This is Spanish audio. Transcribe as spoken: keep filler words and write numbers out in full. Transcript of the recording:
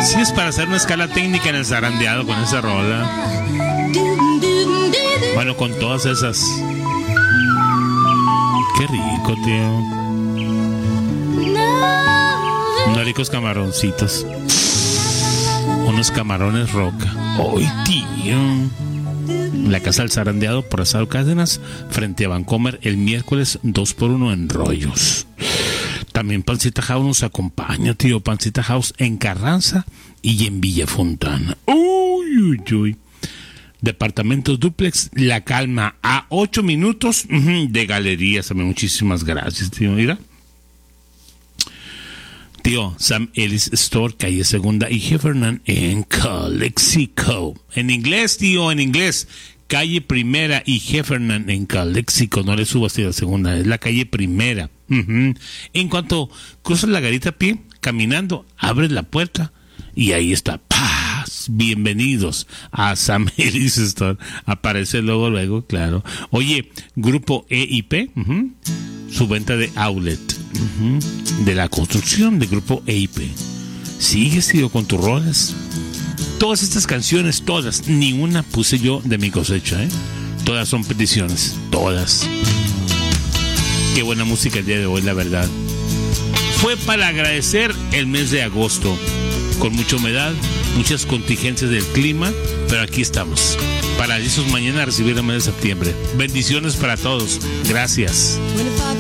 Sí, es para hacer una escala técnica en el zarandeado con esa rola. Bueno, con todas esas. Qué rico, tío. Unos ricos camaroncitos. Unos camarones roca. ¡Ay, tío! La casa del zarandeado por Asado Cárdenas, frente a Vancomer, el miércoles dos por uno en Rollos. También Pancita House nos acompaña, tío. Pancita House en Carranza y en Villa Fontana. Uy, uy, uy. Departamentos dúplex, La Calma, a ocho minutos de Galerías. También muchísimas gracias, tío. Mira. Tío, Sam Ellis Store, calle Segunda y Heffernan en Calexico. En inglés, tío, en inglés. Calle Primera y Heffernan en Calexico. No le subas a la segunda, es la calle Primera. Uh-huh. En cuanto cruzas la garita a pie, caminando, abres la puerta y ahí está. ¡Paz! Bienvenidos a Sam Ellis Store. Aparece luego, luego, claro. Oye, Grupo E I P, uh-huh. Su venta de outlet, uh-huh. De la construcción de Grupo E I P. Sigues, tío, con tus rolas. Todas estas canciones, todas, ni una puse yo de mi cosecha, ¿eh? Todas son peticiones, todas. Qué buena música el día de hoy, la verdad. Fue para agradecer el mes de agosto, con mucha humedad, muchas contingencias del clima, pero aquí estamos, para esos mañana recibir el mes de septiembre. Bendiciones para todos. Gracias.